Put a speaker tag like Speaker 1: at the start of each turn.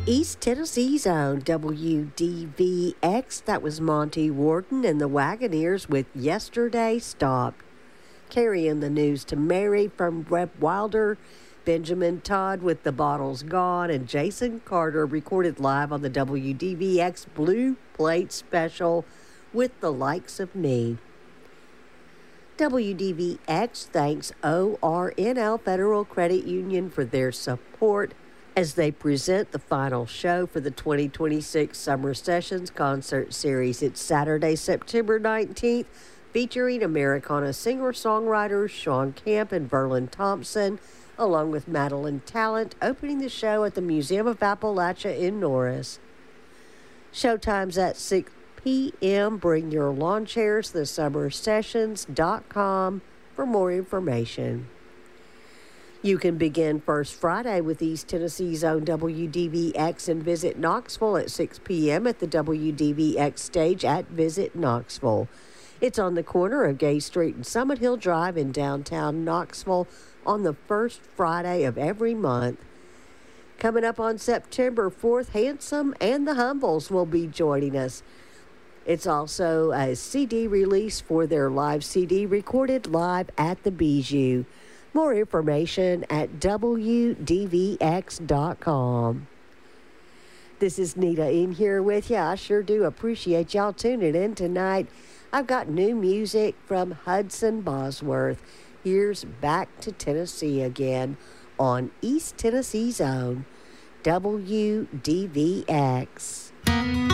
Speaker 1: East Tennessee's own WDVX. That was Monty Warden and the Wagoneers with Yesterday Stopped. Carrying the news to Mary from Reb Wilder, Benjamin Todd with The Bottle's Gone, and Jason Carter recorded live on the WDVX Blue Plate Special with The Likes of Me. WDVX thanks ORNL Federal Credit Union for their support as they present the final show for the 2026 Summer Sessions Concert Series. It's Saturday, September 19th, featuring Americana singer-songwriters Sean Camp and Verlin Thompson, along with Madeline Talent, opening the show at the Museum of Appalachia in Norris. Showtime's at 6 p.m. Bring your lawn chairs to thesummersessions.com for more information. You can begin First Friday with East Tennessee's own WDVX and Visit Knoxville at 6 p.m. at the WDVX stage at Visit Knoxville. It's on the corner of Gay Street and Summit Hill Drive in downtown Knoxville on the first Friday of every month. Coming up on September 4th, Handsome and the Humbles will be joining us. It's also a CD release for their live CD recorded live at the Bijou. More information at WDVX.com. This is Nita in here with you. I sure do appreciate y'all tuning in tonight. I've got new music from Hudson Bosworth. Here's Back to Tennessee again on East Tennessee's own WDVX.